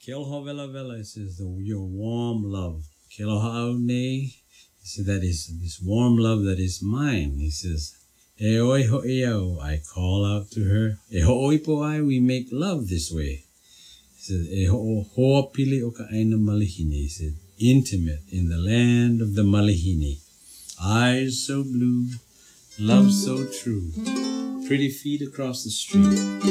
Kealoha vela vela, it says your warm love. Kealoha au nei, he said that is this warm love that is mine. He says, e oi ho'i au, I call out to her. E ho'ipo ai, we make love this way. He said, e hoa pili o ka aina malihini. He said, intimate in the land of the malihini. Eyes so blue, love so true. Pretty feet across the street.